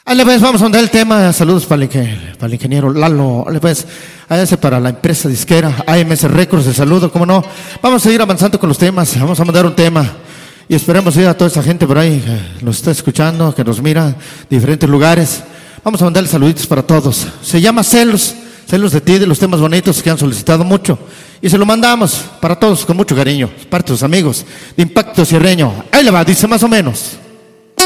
Ahí pues, vamos a mandar el tema. Saludos para el ingeniero Lalo. Pues, para la empresa disquera AMS Records, el saludo, cómo no. Vamos a seguir avanzando con los temas. Vamos a mandar un tema y esperemos ir a toda esa gente por ahí que nos está escuchando, que nos mira de diferentes lugares. Vamos a mandarle saluditos para todos. Se llama Celos de ti, de los temas bonitos que han solicitado mucho. Y se lo mandamos para todos con mucho cariño, parte de sus amigos de Impacto Sierreño. Ahí le va, dice más o menos.